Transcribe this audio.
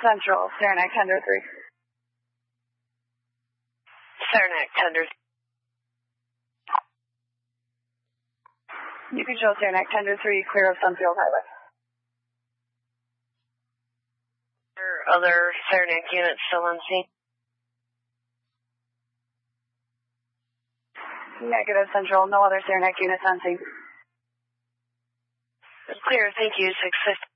Central, Saranac Tender 3. Saranac Tender. You can show Saranac Tender 3 clear of Sunfield Highway. Are other Saranac units still on scene? Negative, Central. No other Saranac units on scene. Clear. Thank you. 650.